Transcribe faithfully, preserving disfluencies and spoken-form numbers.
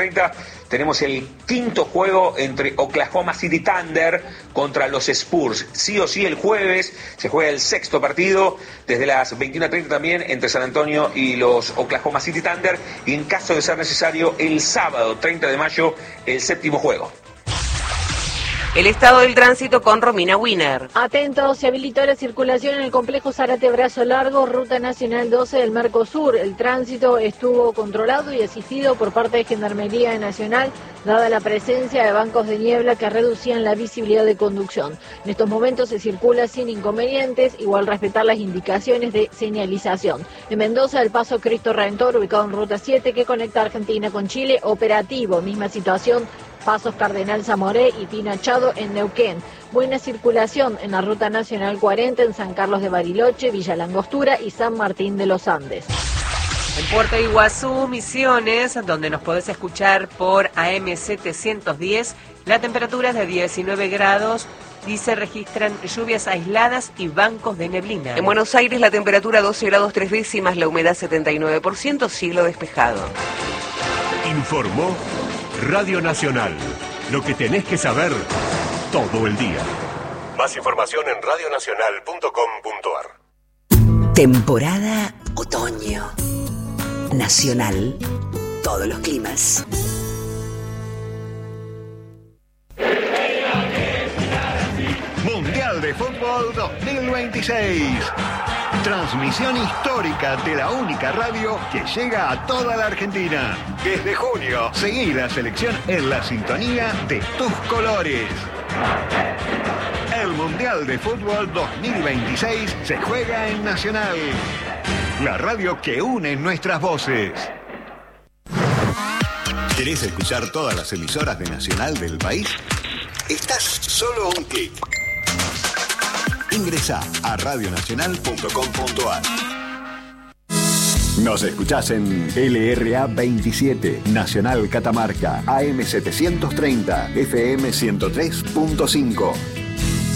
treinta tenemos el quinto juego entre Oklahoma City Thunder contra los Spurs. Sí o sí el jueves se juega el sexto partido desde las veintiuna treinta también entre San Antonio y los Oklahoma City Thunder, y en caso de ser necesario el sábado treinta de mayo el séptimo juego. El estado del tránsito con Romina Wiener. Atentos, se habilitó la circulación en el complejo Zárate Brazo Largo, Ruta Nacional doce del Mercosur. El tránsito estuvo controlado y asistido por parte de Gendarmería Nacional, dada la presencia de bancos de niebla que reducían la visibilidad de conducción. En estos momentos se circula sin inconvenientes, igual respetar las indicaciones de señalización. En Mendoza, el paso Cristo Redentor, ubicado en Ruta siete, que conecta Argentina con Chile, operativo. Misma situación, pasos Cardenal Zamoré y Pinachado en Neuquén. Buena circulación en la Ruta Nacional cuarenta en San Carlos de Bariloche, Villa Langostura y San Martín de los Andes. En Puerto Iguazú, Misiones, donde nos podés escuchar por A M setecientos diez, la temperatura es de diecinueve grados y se registran lluvias aisladas y bancos de neblina. En Buenos Aires, la temperatura doce grados tres décimas, la humedad setenta y nueve por ciento, cielo despejado. Informó Radio Nacional, lo que tenés que saber todo el día. Más información en radio nacional punto com punto a r. Temporada otoño. Nacional, todos los climas. Mundial de Fútbol dos mil veintiséis. Transmisión histórica de la única radio que llega a toda la Argentina. Desde junio, seguí la selección en la sintonía de tus colores. El Mundial de Fútbol dos mil veintiséis se juega en Nacional, la radio que une nuestras voces. ¿Querés escuchar todas las emisoras de Nacional del país? Estás solo a un clic. Ingresá a radio nacional punto com punto a r. Nos escuchás en L R A veintisiete, Nacional Catamarca, A M setecientos treinta, F M ciento tres punto cinco.